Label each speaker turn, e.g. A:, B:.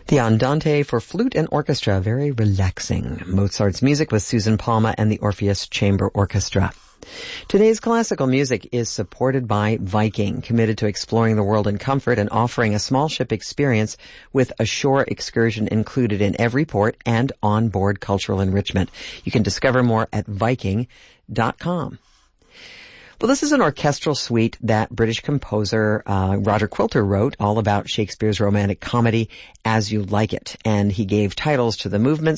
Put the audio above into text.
A: The Andante for flute and orchestra, very relaxing. Mozart's music with Susan Palma and the Orpheus Chamber Orchestra. Today's classical music is supported by Viking, committed to exploring the world in comfort and offering a small ship experience with a shore excursion included in every port and on-board cultural enrichment. You can discover more at Viking.com. Well, this is an orchestral suite that British composer Roger Quilter wrote, all about Shakespeare's romantic comedy As You Like It. And he gave titles to the movements